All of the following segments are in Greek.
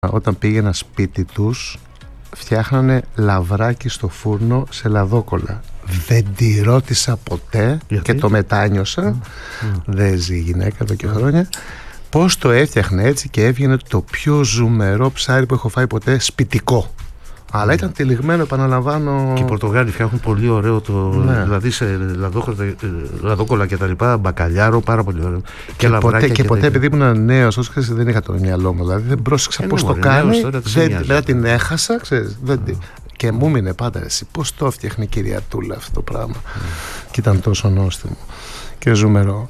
όταν πήγαινα σπίτι τους, φτιάχνανε λαβράκι στο φούρνο σε λαδόκολλα. Δεν τη ρώτησα ποτέ. Γιατί? Και το μετάνιωσα. Δεν ζει η γυναίκα εδώ και χρόνια. Πώς το έφτιαχνε έτσι και έβγαινε το πιο ζουμερό ψάρι που έχω φάει ποτέ, σπιτικό. Αλλά ήταν τυλιγμένο, επαναλαμβάνω. Και οι Πορτογάλοι φτιάχνουν πολύ ωραίο δηλαδή σε λαδόκολλα και τα λοιπά, μπακαλιάρο, πάρα πολύ ωραίο. Και ποτέ επειδή ήμουν νέος, όσο ξέρεις, δεν είχα το μυαλό μου. Δηλαδή δεν πρόσεξα πώς το κάνει. Δεν την έχασα, ξέρεις. Και μου μείνε πάντα εσύ πώς το έφτιαχνε η κυρία Τούλα αυτό το πράγμα. Και ήταν τόσο νόστιμο και ζουμερό.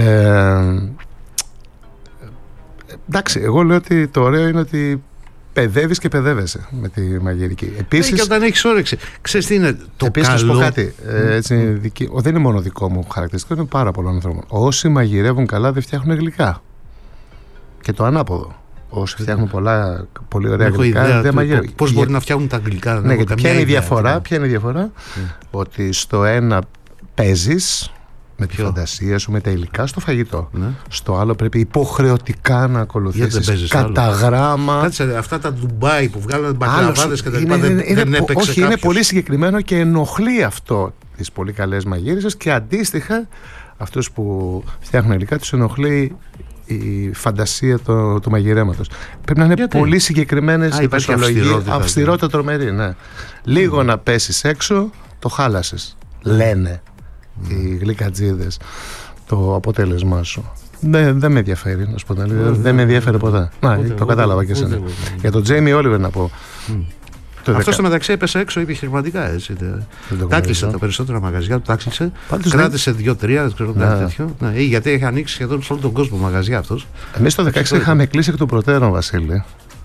Εντάξει, εγώ λέω ότι το ωραίο είναι ότι παιδεύεις και παιδεύεσαι με τη μαγειρική. Επίσης, και όταν έχεις όρεξη, ξέρεις τι είναι το επίσης, καλό. Επίσης, πω κάτι. Δεν είναι μόνο δικό μου χαρακτηριστικό, είναι πάρα πολλών ανθρώπων. Όσοι μαγειρεύουν καλά δεν φτιάχνουν γλυκά. Και το ανάποδο. Όσοι φτιάχνουν πολύ ωραία γλυκά δεν μαγειρεύουν. Πώς μπορεί να φτιάχνουν τα γλυκά. Ναι, γιατί ποια είναι η διαφορά, ότι στο ένα παίζεις με τη φαντασία σου, με τα υλικά στο φαγητό. Ναι. Στο άλλο πρέπει υποχρεωτικά να ακολουθήσεις κατά γράμμα. Κάτσε, αυτά τα Ντουμπάι που βγάλανε μπακλαβάδες και τα λοιπά δεν έπαιξε όχι, κάποιος. Είναι πολύ συγκεκριμένο και ενοχλεί αυτό τις πολύ καλές μαγείρισες και αντίστοιχα αυτούς που φτιάχνουν υλικά τους ενοχλεί η φαντασία του μαγειρέματος. Πρέπει να είναι πολύ συγκεκριμένες οι πεσολογίες. Αυστηρότητα τρομερή, ναι. Λίγο να πέσεις έξω, το χάλασες. Λένε οι γλυκατζίδες το αποτέλεσμά σου. Δεν με ενδιαφέρει, να σου πω. Δεν με ενδιαφέρει ποτέ. Το κατάλαβα και εσένα. Για τον Τζέιμι Όλιβερ να πω. Αυτό στο μεταξύ έπεσε έξω επιχειρηματικά. Τάκλεισε τα περισσότερα μαγαζιά του, τάκλεισε. Κράτησε 2-3, ξέρω κάτι τέτοιο. Γιατί έχει ανοίξει σχεδόν σε όλο τον κόσμο μαγαζιά αυτός. Εμείς το 2016 είχαμε κλείσει εκ των προτέρων, Βασίλη.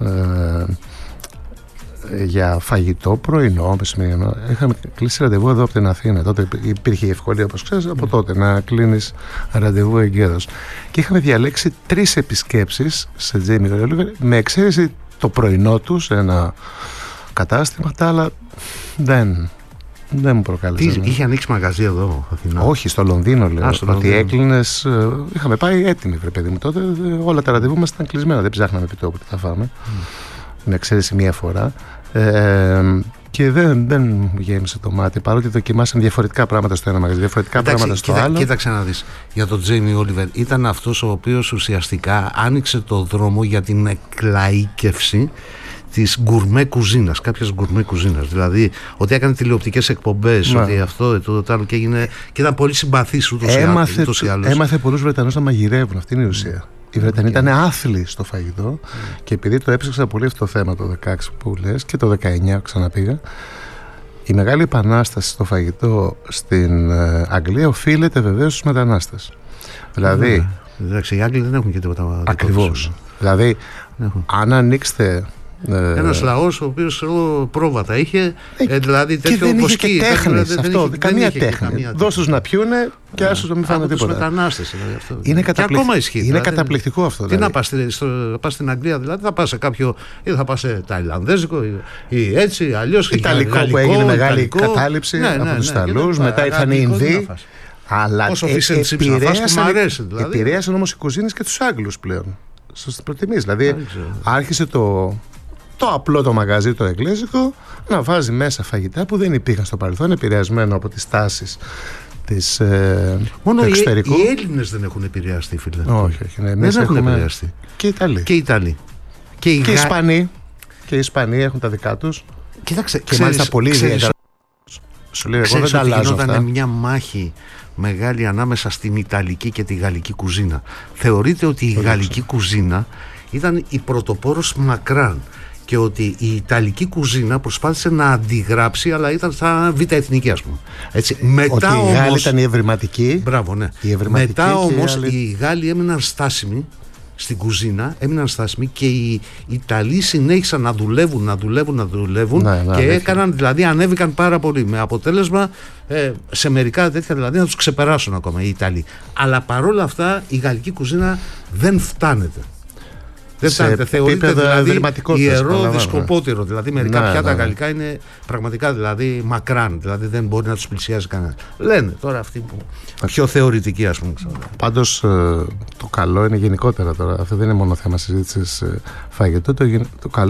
Για φαγητό, πρωινό, μεσημεριανό. Είχαμε κλείσει ραντεβού εδώ από την Αθήνα. Τότε υπήρχε η ευκολία, όπως ξέρεις, από τότε να κλείνεις ραντεβού εγκαίρως. Και είχαμε διαλέξει 3 επισκέψεις σε Τζέιμι Όλιβερ, με εξαίρεση το πρωινό του σε ένα κατάστημα. Τα άλλα δεν μου προκάλεσε. Είχε ανοίξει μαγαζί εδώ, Αθηνά? Όχι, στο Λονδίνο λέω. Ότι έκλεινες. Είχαμε πάει έτοιμοι, βρε παιδί μου. Τότε όλα τα ραντεβού μας ήταν κλεισμένα. Δεν ψάχναμε επί τόπου τι θα φάμε. Με εξαίρεση μία φορά. Και δεν γέμισε το μάτι, παρότι δοκιμάσαμε διαφορετικά πράγματα στο ένα μαγαζί, διαφορετικά πράγματα στο άλλο. Κοίταξε να δεις, για τον Τζέιμι Όλιβερ ήταν αυτός ο οποίος ουσιαστικά άνοιξε το δρόμο για την εκλαΐκευση της γκουρμέ κουζίνας, κάποιας γκουρμέ κουζίνας. Δηλαδή ότι έκανε τηλεοπτικές εκπομπές, ότι αυτό, το άλλο και ήταν πολύ συμπαθής ούτως ή άλλως. Έμαθε πολλούς Βρετανούς να μαγειρεύουν, αυτή είναι η ουσία. Οι Βρετανοί ήταν άθλοι στο φαγητό και επειδή το έψαξα πολύ αυτό το θέμα το 16 που λες και το 19 ξαναπήγα, η μεγάλη επανάσταση στο φαγητό στην Αγγλία οφείλεται βεβαίως στους μετανάστες. Δηλαδή. Εντάξει, οι Άγγλοι δεν έχουν και τίποτα. Ακριβώς. Δηλαδή, αν ανοίξετε. Ένας λαός ο οποίος πρόβατα είχε, δηλαδή τέτοιο και δεν βοσκή. Είχε και τέχνης αυτό, καμία τέχνη. Δώσ' τους να πιούνε και άσους να μην φάνε τίποτα. Από τους μετανάστες δηλαδή αυτό. Και ακόμα ισχύει. Είναι καταπληκτικό αυτό. Τι να πας στην Αγγλία, δηλαδή θα πας σε κάποιο, ή θα πας σε ταϊλανδέζικο ή έτσι, αλλιώς Ιταλικό που έγινε μεγάλη κατάληψη από τους Ιταλούς, μετά ήρθαν οι Ινδοί. Αλλά επηρέασαν όμως οι κουζίνες και τους Άγγλους πλέον. Στις προτιμήσεις. Δηλαδή άρχισε το απλό το μαγαζί το εγγλέζικο να βάζει μέσα φαγητά που δεν υπήρχαν στο παρελθόν, επηρεασμένο από τις τάσεις μόνο του εξωτερικού. Οι Έλληνες δεν έχουν επηρεαστεί, φίλε. Όχι, δεν έχουν επηρεαστεί. Και οι Ιταλοί. Και οι Ισπανοί. Και οι Ισπανοί έχουν τα δικά τους. Κοίταξε, και μάλιστα πολύ ιδιαίτερα. Σου λέω, εγώ δεν τα αλλάζω αυτά. Γινόταν μια μάχη μεγάλη ανάμεσα στην Ιταλική και τη Γαλλική κουζίνα. Θεωρείται ότι η Γαλλική κουζίνα ήταν η πρωτοπόρος μακράν και ότι η Ιταλική κουζίνα προσπάθησε να αντιγράψει, αλλά ήταν στα β' εθνική, ας πούμε. Έτσι. Μετά ότι οι Γάλλοι ήταν οι ευρηματικοί. Μπράβο, ναι. Μετά όμως οι Γάλλοι έμειναν στάσιμοι στην κουζίνα, έμειναν στάσιμοι και οι Ιταλοί συνέχισαν να δουλεύουν και έκαναν, δηλαδή ανέβηκαν πάρα πολύ, με αποτέλεσμα σε μερικά τέτοια δηλαδή να τους ξεπεράσουν ακόμα οι Ιταλοί. Αλλά παρόλα αυτά η γαλλική κουζίνα δεν φτάνεται. Δεν φτάνετε. Θεωρείται δηλαδή ιερό δισκοπότηρο. Δηλαδή μερικά πιάτα γαλλικά είναι πραγματικά δηλαδή μακράν. Δηλαδή δεν μπορεί να τους πλησιάζει κανένα. Λένε τώρα αυτοί που πιο θεωρητικοί, ας πούμε. Πάντως το καλό είναι γενικότερα τώρα. Αυτό δεν είναι μόνο θέμα συζήτησης φαγητού. Το καλό